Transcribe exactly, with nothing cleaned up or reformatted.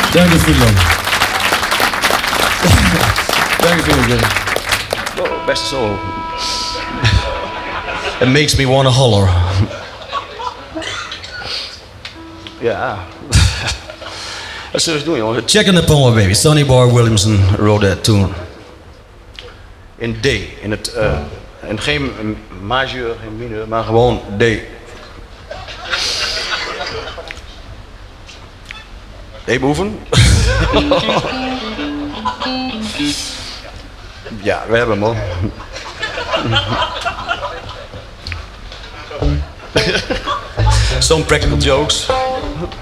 Dank u, Friedman. Dank u, Friedman. Oh, best zo. It makes me wanna holler. Ja. Wat zullen we doen, jongen? Checking the Power Baby. Sonny Boy Williamson wrote that tune. In D. In het, uh, in geen majeur, geen mineur, maar gewoon D. D-boeven? Ja, we hebben hem al. Some practical jokes.